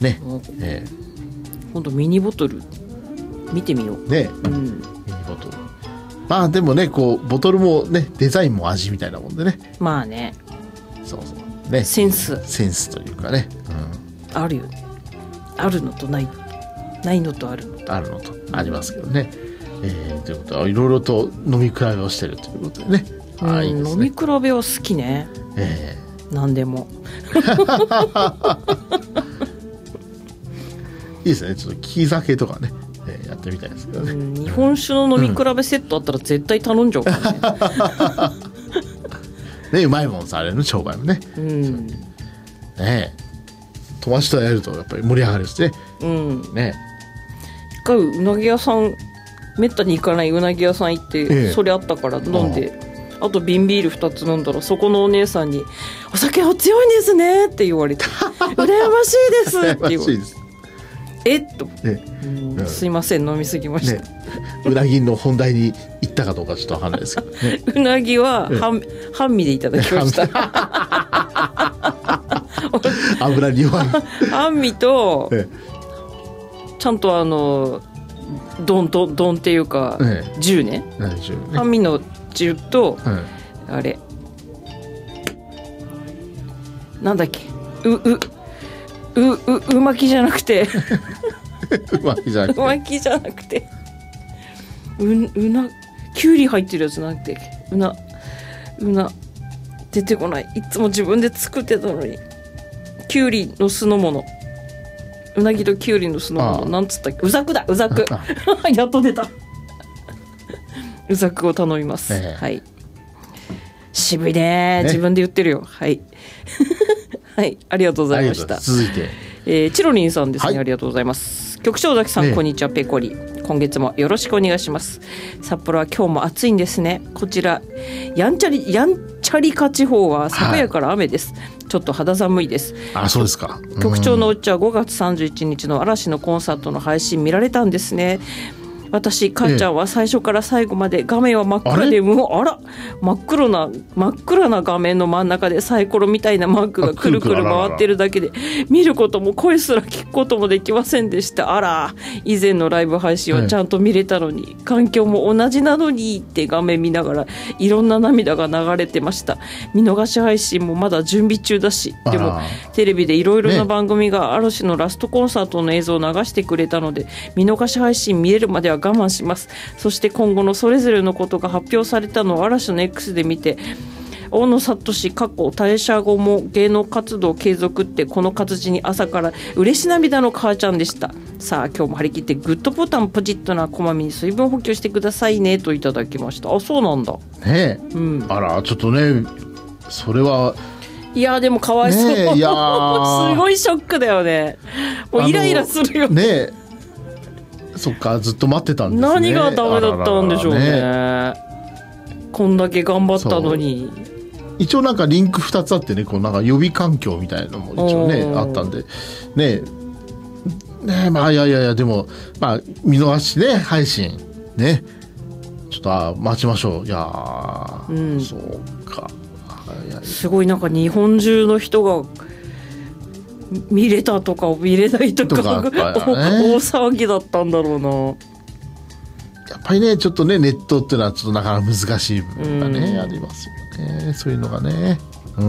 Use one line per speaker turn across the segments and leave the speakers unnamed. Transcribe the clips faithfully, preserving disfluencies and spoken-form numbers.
ねえ
ー、今度ミニボトル見てみよう
ね、うん、ミニボトルまあでもねこうボトルもねデザインも味みたいなもんでね
まあね
そうそうね
センス
センスというかね、
うん、あるよねあるのとないのとないのとあるのと
あるのとありますけどね、えー、ということはいろいろと飲み比べをしているということでね、
うん、あいいですね飲み比べは好きね、えー、何でも
いいですねちょっと利き酒とかね、えー、やってみたいですけどね、
うん、日本酒の飲み比べセットあったら絶対頼んじゃうからね、
うん、ねうまいもんさあれの商売もね、うん、ね友達とやるとやっぱり盛り上がるですね、うん、ね
一回うなぎ屋さんめったに行かないうなぎ屋さん行って、ええ、それあったから飲んで あ, あと瓶ビールふたつ飲んだらそこのお姉さんにお酒お強いんですねって言われて羨ましいですって言われてえっと、ねうん、すいません飲みすぎました、ね、
うなぎの本題に行ったかどうかちょっとわかんないですけど、ね、
うなぎは半、ね、半身でいただきました
油に弱い
半身と、ね、ちゃんとあの丼と丼っていうか、ね、銃ね、ね半身の銃と、ね、あれなんだっけうううううまきじゃなくて
うまきじゃなくて
うまきじゃなくてううなきゅうり入ってるやつなんてうなうな出てこないいつも自分で作ってたのにきゅうりの酢の物うなぎときゅうりの酢の物なんつったっけうざくだうざくやっと出たうざくを頼みます、えー、はい渋い ね, ね自分で言ってるよはいはいありがとうございました
続いて、
えー、チロリンさんですね、はい、ありがとうございます局長崎さん、ね、こんにちはペコリ今月もよろしくお願いします札幌は今日も暑いんですねこちらやんちゃりやんちゃりか地方は昨夜から雨です、はい、ちょっと肌寒いです。
あ、そうですか。
局長のうちはごがつさんじゅういちにちの嵐のコンサートの配信見られたんですね。私母ちゃんは最初から最後まで画面は真っ暗で、もうあら真っ黒な真っ暗な画面の真ん中でサイコロみたいなマークがくるくる回ってるだけで見ることも声すら聞くこともできませんでした。あら以前のライブ配信はちゃんと見れたのに、環境も同じなのにって画面見ながらいろんな涙が流れてました。見逃し配信もまだ準備中だし、でもテレビでいろいろな番組が嵐のラストコンサートの映像を流してくれたので、見逃し配信見えるまでは我慢します。そして今後のそれぞれのことが発表されたのを嵐の X で見て、大野聡過去退社後も芸能活動継続ってこの活字に朝から嬉し涙の母ちゃんでした。さあ今日も張り切ってグッドボタンポチッとなこまめに水分補給してくださいねといただきました。あ、そうなんだ
ねえ、うん、あらちょっとねそれはい
やでもかわいそう、ね、いやすごいショックだよね。もうイライラするよね。
ねそっかずっと待ってたんですね。
何がダメだったんでしょう ね, ねこんだけ頑張ったのに。
一応なんかリンクふたつあってね、こうなんか予備環境みたいなのも一応ねあったんでねねまあいやいやいやでもまあ見逃しね配信ねちょっと待ちましょう。いや、うん、そうか
すごいなんか日本中の人が見れたとか見れないと か, とか、ね、大騒ぎだったんだろうな。
やっぱりねちょっとねネットっていうのはちょっとなかなか難しい部分がね、うん、ありますよね。そういうのがね、うん、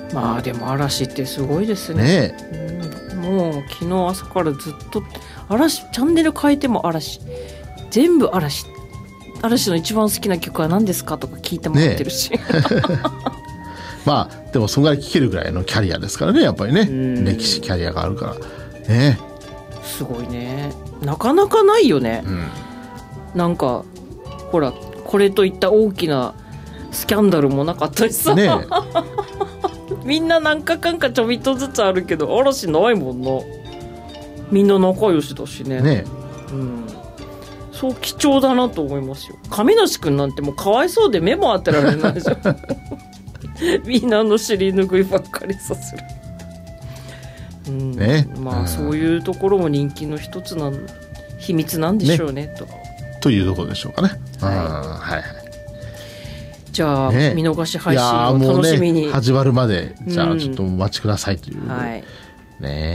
まあでも嵐ってすごいです ね, ね、うん、もう昨日朝からずっと嵐チャンネル変えても嵐全部嵐嵐の一番好きな曲は何ですかとか聞いてもらってるし、ね
まあでもそんぐらい聴けるぐらいのキャリアですからねやっぱりね、歴史キャリアがあるからね。
すごいね、なかなかないよね、うん、なんかほらこれといった大きなスキャンダルもなかったしさ、ね、みんな何かかんかちょびっとずつあるけど嵐ないもんな。みんな仲良しだし ね, ね、うん、そう貴重だなと思いますよ。亀梨くんなんてもうかわいそうで目も当てられないじゃんみんなの尻拭いばっかりさせる、うんね、まあそういうところも人気の一つな秘密なんでしょう ね, ね と,
というところでしょうかね、はい
はい、じゃあ、ね、見逃し配信を楽しみに、
ね、始まるまでじゃあちょっとお待ちくださいという、うん、はいね